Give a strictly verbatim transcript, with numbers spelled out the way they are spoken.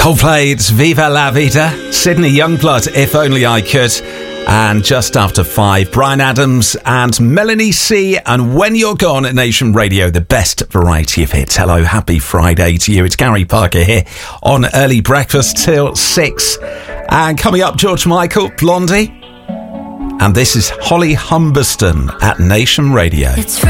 Coldplay, it's Viva La Vida. Sydney Youngblood, If Only I Could. And just after five, Bryan Adams and Melanie C. And When You're Gone at Nation Radio, the best variety of hits. Hello, happy Friday to you. It's Gary Parker here on Early Breakfast till six. And coming up, George Michael, Blondie. And this is Holly Humberston at Nation Radio. It's